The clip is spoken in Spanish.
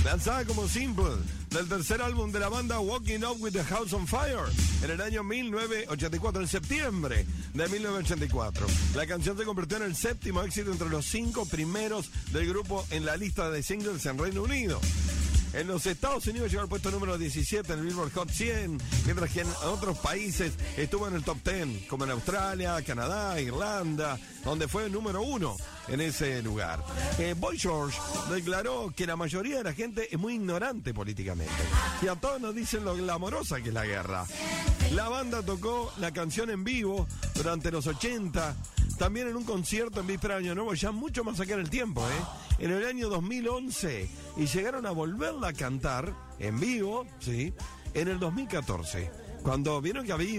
lanzada como single del tercer álbum de la banda Walking Up with the House on Fire en el año 1984, en septiembre de 1984. La canción se convirtió en el séptimo éxito entre los 5 primeros del grupo en la lista de singles en Reino Unido. En los Estados Unidos llegó al puesto número 17 en el Billboard Hot 100, mientras que en otros países estuvo en el top 10, como en Australia, Canadá, Irlanda, donde fue el número 1 en ese lugar. Boy George declaró que la mayoría de la gente es muy ignorante políticamente, y a todos nos dicen lo glamorosa que es la guerra. La banda tocó la canción en vivo durante los 80, también en un concierto en víspera de Año Nuevo, ya mucho más acá en el tiempo, en el año 2011, y llegaron a volverla a cantar en vivo, sí, en el 2014, cuando vieron que había